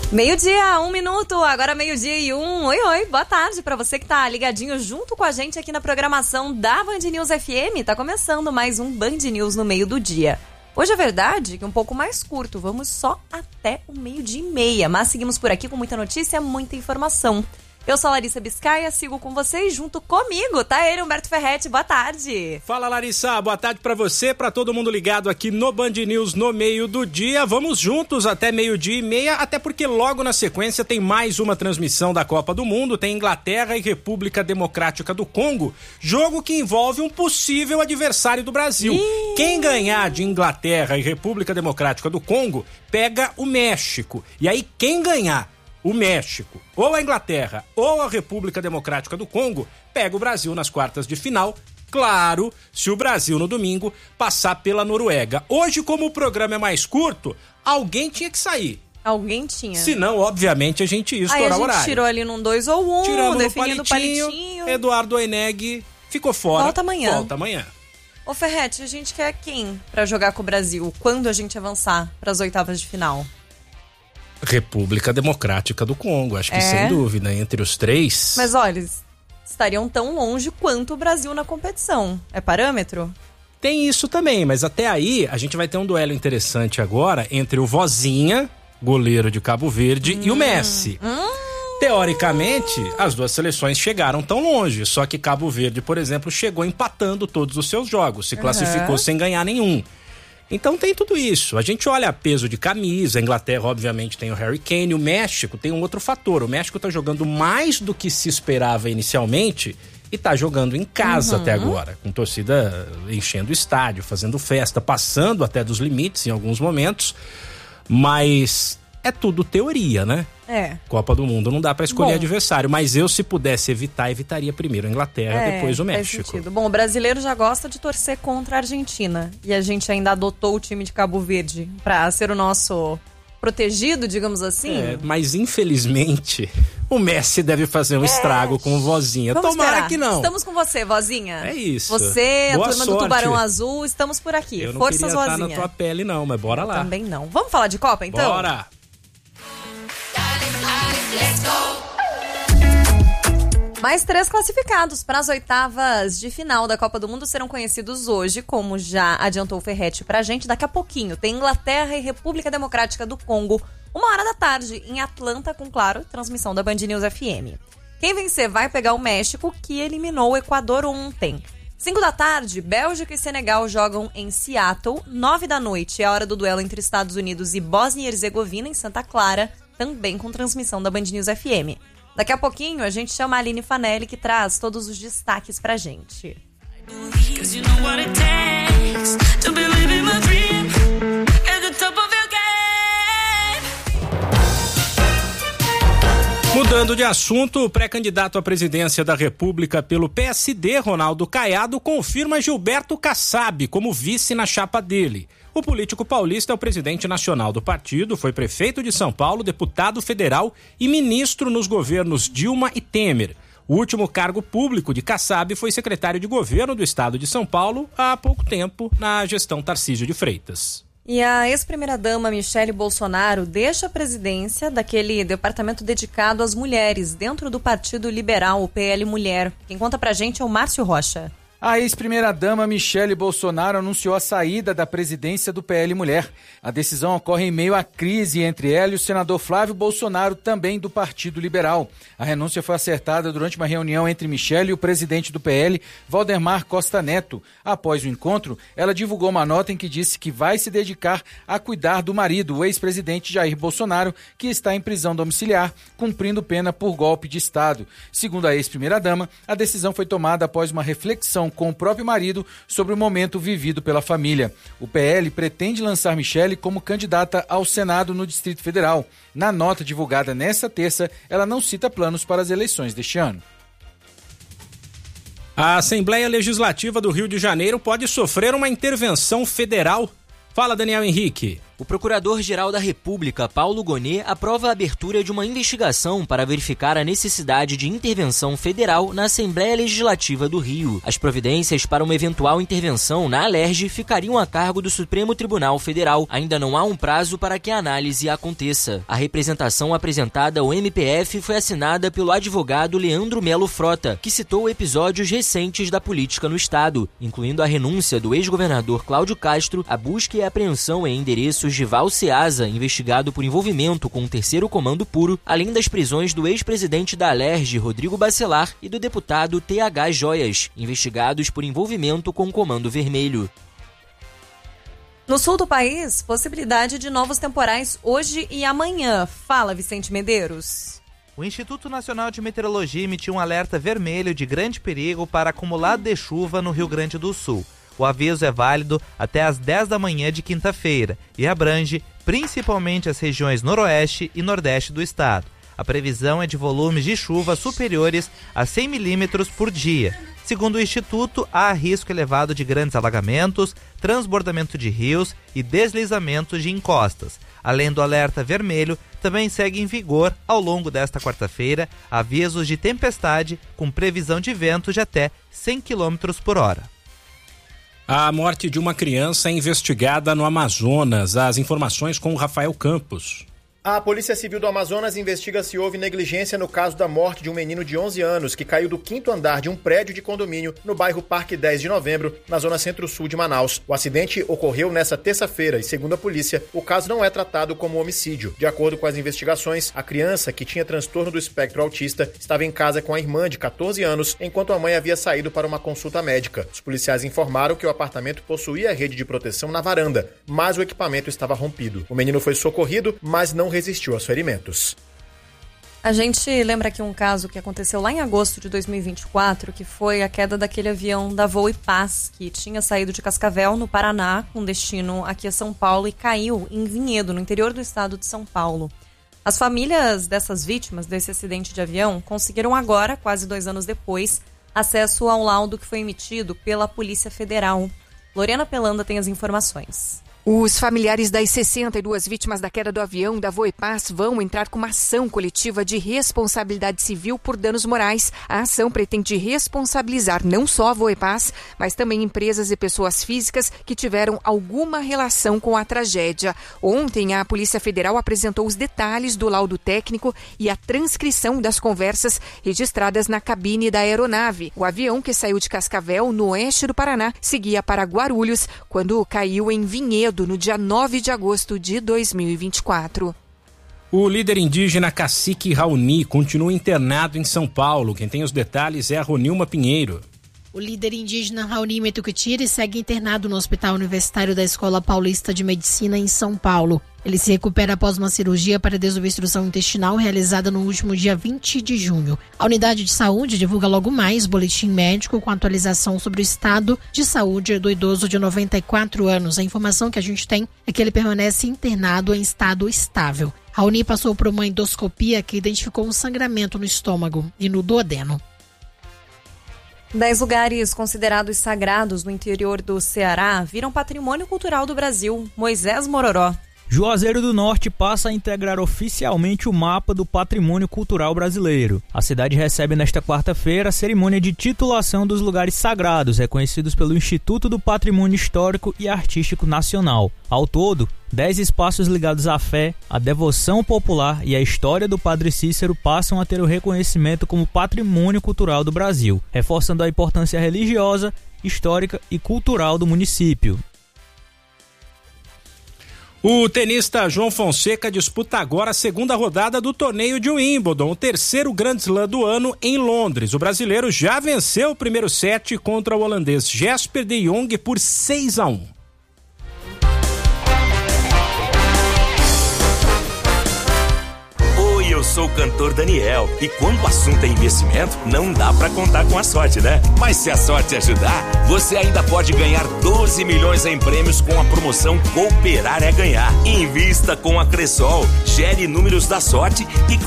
Meio-dia, 1 minuto, agora 12:01. Oi, boa tarde pra você que tá ligadinho junto com a gente aqui na programação da Band News FM. Tá começando mais um Band News no meio do dia. Hoje é verdade que um pouco mais curto, vamos só até o 12:30, mas seguimos por aqui com muita notícia, muita informação. Eu sou a Larissa Biscaia, sigo com vocês junto comigo, tá ele, Humberto Ferretti, boa tarde. Fala, Larissa, boa tarde pra você, pra todo mundo ligado aqui no Band News no meio do dia. Vamos juntos até 12:30, até porque logo na sequência tem mais uma transmissão da Copa do Mundo, tem Inglaterra e República Democrática do Congo, jogo que envolve um possível adversário do Brasil. Quem ganhar de Inglaterra e República Democrática do Congo, pega o México. E aí quem ganhar o México, ou a Inglaterra, ou a República Democrática do Congo, pega o Brasil nas quartas de final. Claro, se o Brasil no domingo passar pela Noruega. Hoje, como o programa é mais curto, alguém tinha que sair. Alguém tinha. Senão, obviamente, a gente ia estourar o horário. A gente tirou ali num 2 ou 1, tiramos definindo o palitinho. Eduardo Oeneg ficou fora. Volta amanhã. Volta amanhã. Ô Ferretti, a gente quer quem pra jogar com o Brasil quando a gente avançar pras oitavas de final? República Democrática do Congo, acho que sem dúvida, entre os três. Mas olha, eles estariam tão longe quanto o Brasil na competição. É parâmetro? Tem isso também, mas até aí a gente vai ter um duelo interessante agora entre o Vozinha, goleiro de Cabo Verde, e o Messi. Teoricamente, as duas seleções chegaram tão longe, só que Cabo Verde, por exemplo, chegou empatando todos os seus jogos, se classificou sem ganhar nenhum. Então tem tudo isso. A gente olha peso de camisa, a Inglaterra obviamente tem o Harry Kane, o México tem um outro fator. O México tá jogando mais do que se esperava inicialmente e tá jogando em casa até agora, com torcida enchendo o estádio, fazendo festa, passando até dos limites em alguns momentos, mas é tudo teoria, né? Copa do Mundo não dá pra escolher adversário, mas eu, se pudesse evitar, evitaria primeiro a Inglaterra, depois o México. Faz sentido. Bom, o brasileiro já gosta de torcer contra a Argentina e a gente ainda adotou o time de Cabo Verde pra ser o nosso protegido, digamos assim. Mas infelizmente o Messi deve fazer um estrago com o Vozinha. Vamos Tomara esperar. que não. Estamos com você, Vozinha. É isso. Você, boa a turma sorte. do Tubarão Azul, estamos por aqui. Eu não Forças, queria Vozinha. estar na tua pele não, mas bora lá. Também não. Vamos falar de Copa, então? Bora! Mais 3 classificados para as oitavas de final da Copa do Mundo serão conhecidos hoje, como já adiantou o Ferretti pra gente. Daqui a pouquinho tem Inglaterra e República Democrática do Congo, 1h em Atlanta, com, claro, transmissão da Band News FM. Quem vencer vai pegar o México, que eliminou o Equador ontem. 5h, Bélgica e Senegal jogam em Seattle. 9h é a hora do duelo entre Estados Unidos e Bósnia e Herzegovina, em Santa Clara, também com transmissão da Band News FM. Daqui a pouquinho a gente chama a Aline Fanelli, que traz todos os destaques pra gente. Mudando de assunto, o pré-candidato à presidência da República pelo PSD, Ronaldo Caiado, confirma Gilberto Kassab como vice na chapa dele. O político paulista é o presidente nacional do partido, foi prefeito de São Paulo, deputado federal e ministro nos governos Dilma e Temer. O último cargo público de Kassab foi secretário de governo do estado de São Paulo há pouco tempo, na gestão Tarcísio de Freitas. E a ex-primeira-dama Michele Bolsonaro deixa a presidência daquele departamento dedicado às mulheres dentro do Partido Liberal, o PL Mulher. Quem conta pra gente é o Márcio Rocha. A ex-primeira-dama Michele Bolsonaro anunciou a saída da presidência do PL Mulher. A decisão ocorre em meio à crise entre ela e o senador Flávio Bolsonaro, também do Partido Liberal. A renúncia foi acertada durante uma reunião entre Michele e o presidente do PL, Valdemar Costa Neto. Após o encontro, ela divulgou uma nota em que disse que vai se dedicar a cuidar do marido, o ex-presidente Jair Bolsonaro, que está em prisão domiciliar, cumprindo pena por golpe de Estado. Segundo a ex-primeira-dama, a decisão foi tomada após uma reflexão com o próprio marido sobre o momento vivido pela família. O PL pretende lançar Michele como candidata ao Senado no Distrito Federal. Na nota divulgada nesta terça, ela não cita planos para as eleições deste ano. A Assembleia Legislativa do Rio de Janeiro pode sofrer uma intervenção federal. Fala, Daniel Henrique. O Procurador-Geral da República, Paulo Gonet, aprova a abertura de uma investigação para verificar a necessidade de intervenção federal na Assembleia Legislativa do Rio. As providências para uma eventual intervenção na Alerj ficariam a cargo do Supremo Tribunal Federal. Ainda não há um prazo para que a análise aconteça. A representação apresentada ao MPF foi assinada pelo advogado Leandro Melo Frota, que citou episódios recentes da política no estado, incluindo a renúncia do ex-governador Cláudio Castro, a busca e a apreensão em endereços de Val Ceasa, investigado por envolvimento com o terceiro comando puro, além das prisões do ex-presidente da Alerj, Rodrigo Bacelar, e do deputado TH Joias, investigados por envolvimento com o Comando Vermelho. No sul do país, possibilidade de novos temporais hoje e amanhã. Fala, Vicente Medeiros. O Instituto Nacional de Meteorologia emitiu um alerta vermelho de grande perigo para acumulado de chuva no Rio Grande do Sul. O aviso é válido até às 10 da manhã de quinta-feira e abrange principalmente as regiões noroeste e nordeste do estado. A previsão é de volumes de chuva superiores a 100 milímetros por dia. Segundo o Instituto, há risco elevado de grandes alagamentos, transbordamento de rios e deslizamentos de encostas. Além do alerta vermelho, também segue em vigor, ao longo desta quarta-feira, avisos de tempestade com previsão de vento de até 100 km por hora. A morte de uma criança é investigada no Amazonas. As informações com o Rafael Campos. A Polícia Civil do Amazonas investiga se houve negligência no caso da morte de um menino de 11 anos que caiu do 5º andar de um prédio de condomínio no bairro Parque 10 de Novembro, na zona centro-sul de Manaus. O acidente ocorreu nesta terça-feira e, segundo a polícia, o caso não é tratado como homicídio. De acordo com as investigações, a criança, que tinha transtorno do espectro autista, estava em casa com a irmã de 14 anos, enquanto a mãe havia saído para uma consulta médica. Os policiais informaram que o apartamento possuía rede de proteção na varanda, mas o equipamento estava rompido. O menino foi socorrido, mas não resistiu aos ferimentos. A gente lembra aqui um caso que aconteceu lá em agosto de 2024, que foi a queda daquele avião da Voo e Paz, que tinha saído de Cascavel, no Paraná, com destino aqui a São Paulo, e caiu em Vinhedo, no interior do estado de São Paulo. As famílias dessas vítimas desse acidente de avião conseguiram agora, quase 2 anos depois, acesso ao laudo que foi emitido pela Polícia Federal. Lorena Pelanda tem as informações. Os familiares das 62 vítimas da queda do avião da Voepaz vão entrar com uma ação coletiva de responsabilidade civil por danos morais. A ação pretende responsabilizar não só a Voepaz, mas também empresas e pessoas físicas que tiveram alguma relação com a tragédia. Ontem, a Polícia Federal apresentou os detalhes do laudo técnico e a transcrição das conversas registradas na cabine da aeronave. O avião, que saiu de Cascavel, no oeste do Paraná, seguia para Guarulhos, quando caiu em Vinhedo, no dia 9 de agosto de 2024. O líder indígena Cacique Raoni continua internado em São Paulo. Quem tem os detalhes é a Ronilma Pinheiro. O líder indígena Raoni Metucutiri segue internado no Hospital Universitário da Escola Paulista de Medicina em São Paulo. Ele se recupera após uma cirurgia para desobstrução intestinal realizada no último dia 20 de junho. A unidade de saúde divulga logo mais boletim médico com atualização sobre o estado de saúde do idoso de 94 anos. A informação que a gente tem é que ele permanece internado em estado estável. Raoni passou por uma endoscopia que identificou um sangramento no estômago e no duodeno. 10 lugares considerados sagrados no interior do Ceará viram patrimônio cultural do Brasil. Moisés Mororó. Juazeiro do Norte passa a integrar oficialmente o mapa do patrimônio cultural brasileiro. A cidade recebe nesta quarta-feira a cerimônia de titulação dos lugares sagrados, reconhecidos pelo Instituto do Patrimônio Histórico e Artístico Nacional. Ao todo, 10 espaços ligados à fé, à devoção popular e à história do Padre Cícero passam a ter o reconhecimento como patrimônio cultural do Brasil, reforçando a importância religiosa, histórica e cultural do município. O tenista João Fonseca disputa agora a segunda rodada do torneio de Wimbledon, o terceiro Grand Slam do ano em Londres. O brasileiro já venceu o primeiro set contra o holandês Jesper de Jong por 6-1. Eu sou o cantor Daniel e quando o assunto é investimento, não dá pra contar com a sorte, né? Mas se a sorte ajudar, você ainda pode ganhar 12 milhões em prêmios com a promoção Cooperar é Ganhar. Invista com a Cressol, gere números da sorte e